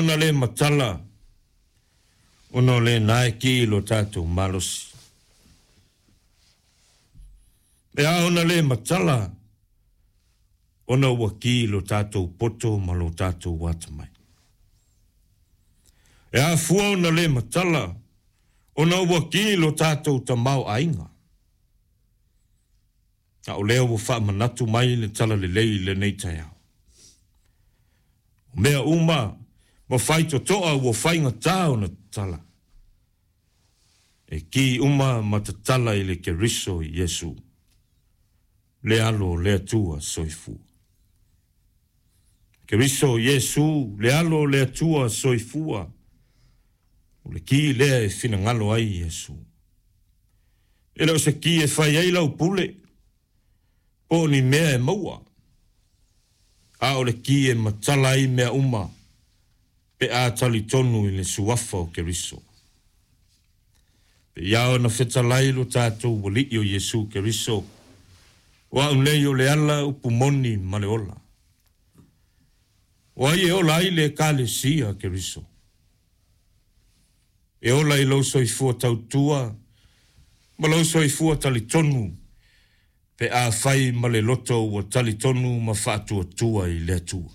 ona le matala, ono le nae ki lo tātou malosi. Pea ona le matala, ona ua ki lo tātou poto ma lo tātou watamai. Ea fua ona le matala, ona ua ki lo tātou tamau ainga. A o leo wa wha manatu mai le tala le lei le nei tai au. Mea uma, ma whai to toa ua whainga tā o na tala. E ki uma ma ta tala i le keriso i Yesu. Le alo le atua soifu. Keriso Yesu, le alo le atua soifua. O le ki lea e fina ngalo ai Yesu. E leo se ki e whai ei lau pule. O ni mea e maua. A o le ki e matala i mea uma. Pe a tali tonu i le suafa o keriso. Pe iao na whetalai lo tātou wali o Yesu keriso. Wa unei o le ala upumoni ma le ola. Wa i e ola i le ka le sia keriso. E ola i lo soifua tautua. Ma lo soifua tali tonu. Pe a fai ma le loto ua tali tonu ma whaatua tua i le atua.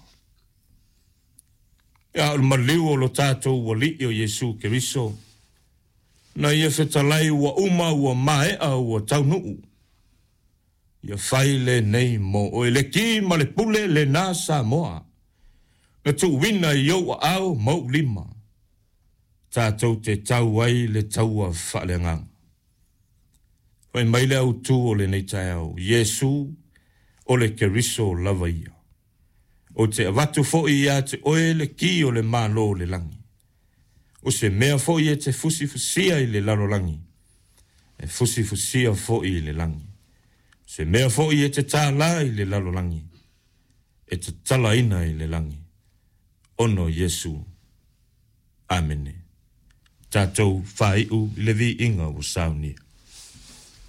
Ia o maliu o lo tātou ua li o Yesu keriso. Na ia whetalai ua uma ua maea ua taunuu. Ia fai le nei mo o le ki ma le pule le nā Samoa. Na tu wina i au au mau lima. Tātou te tau ai le taua whaaleangang. Wai maile au tu o le nei tai au. Yesu o le keriso lava ia. O te avatu fo ia te oe le ki o le malo le langi. O se mea fo ia te fusi fusia i le laro langi. E fusi fusia fo i le langi. Se mea fo ia te tāla i le laro langi. E te tala ina i le langi. Ono Yesu. Amene. Tātou whai u i le vi inga o saunia.